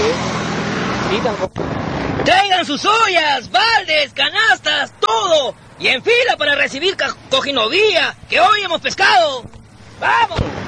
Traigan sus ollas, baldes, canastas, todo. Y en fila para recibir cojinovía, que hoy hemos pescado. ¡Vamos!